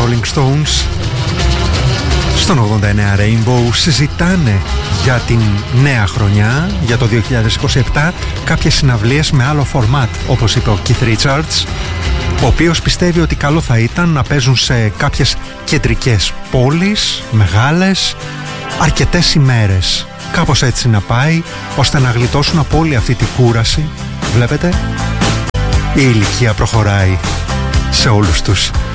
Rolling Stones στον 89 Rainbow συζητάνε για την νέα χρονιά, για το 2027, κάποιες συναυλίες με άλλο φορμάτ, όπως είπε ο Keith Richards, ο οποίος πιστεύει ότι καλό θα ήταν να παίζουν σε κάποιες κεντρικές πόλεις, μεγάλες, αρκετές ημέρες. Κάπως έτσι να πάει, ώστε να γλιτώσουν από όλη αυτή τη κούραση. Βλέπετε, η ηλικία προχωράει σε όλους τους.